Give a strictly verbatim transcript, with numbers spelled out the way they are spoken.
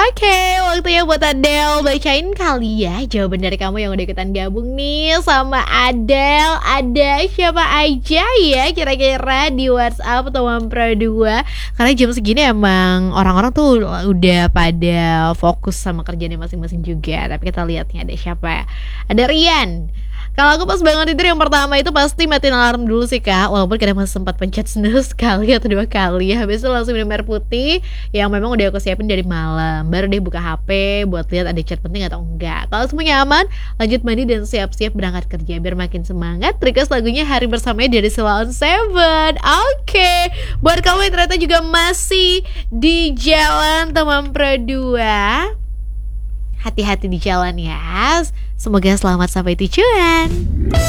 Oke, waktunya buat Adele bacain kali ya jawaban dari kamu yang udah ikutan gabung nih sama Adele. Ada siapa aja ya kira-kira di WhatsApp teman Pro dua? Karena jam segini emang orang-orang tuh udah pada fokus sama kerjaannya masing-masing juga. Tapi kita lihat nih ada siapa ya. Ada Rian. Kalau aku pas bangun tidur yang pertama itu pasti matiin alarm dulu sih kak. Walaupun kadang masih sempat pencet snooze sekali atau dua kali. Habis itu langsung minum air putih yang memang udah aku siapin dari malam. Baru deh buka H P buat lihat ada chat penting atau enggak. Kalau semuanya aman, lanjut mandi dan siap-siap berangkat kerja biar makin semangat. Request lagunya Hari Bersamanya dari Sheila on Seven. Oke, buat kamu yang ternyata juga masih di jalan teman Pro dua, hati-hati di jalan ya. Semoga selamat sampai tujuan.